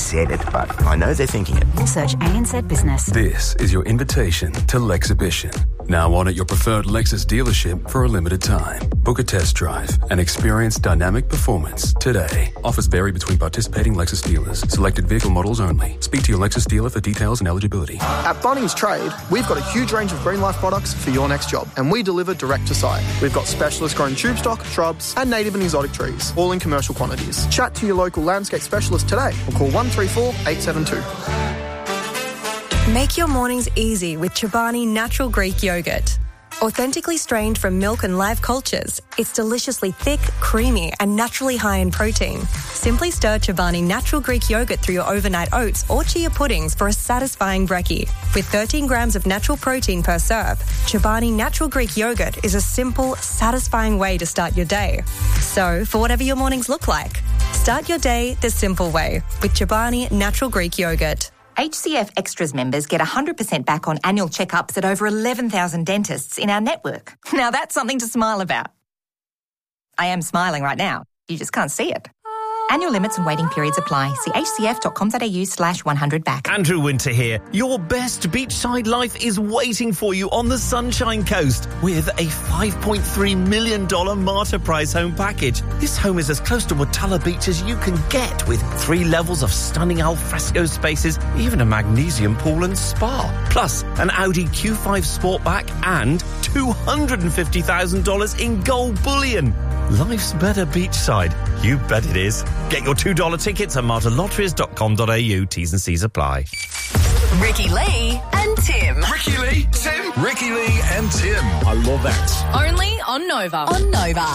said it, but I know they're thinking it. Search ANZ Business. This is your invitation to Lexhibition. Now on at your preferred Lexus dealership for a limited time. Book a test drive and experience dynamic performance today. Offers vary between participating Lexus dealers. Selected vehicle models only. Speak to your Lexus dealer for details and eligibility. At Bunnings Trade, we've got a huge range of Green Life products for your next job, and we deliver direct to site. We've got specialist grown tube stock, shrubs, and native and exotic trees, all in commercial quantities. Chat to your local landscape specialist today or call 134 872. Make your mornings easy with Chobani Natural Greek Yogurt. Authentically strained from milk and live cultures, it's deliciously thick, creamy and naturally high in protein. Simply stir Chobani Natural Greek Yogurt through your overnight oats or chia puddings for a satisfying brekkie. With 13 grams of natural protein per serve, Chobani Natural Greek Yogurt is a simple, satisfying way to start your day. So, for whatever your mornings look like, start your day the simple way with Chobani Natural Greek Yogurt. HCF Extras members get 100% back on annual checkups at over 11,000 dentists in our network. Now that's something to smile about. I am smiling right now. You just can't see it. Annual limits and waiting periods apply. See hcf.com.au/100back. Andrew Winter here. Your best beachside life is waiting for you on the Sunshine Coast with a $5.3 million Marta Prize home package. This home is as close to Watala Beach as you can get, with 3 levels of stunning alfresco spaces, even a magnesium pool and spa. Plus, an Audi Q5 Sportback and $250,000 in gold bullion. Life's better beachside. You bet it is. Get your $2 tickets at martalotteries.com.au. T's and C's apply. Ricky Lee and Tim. Ricky Lee, Tim. Ricky Lee and Tim. I love that. Only on Nova. On Nova.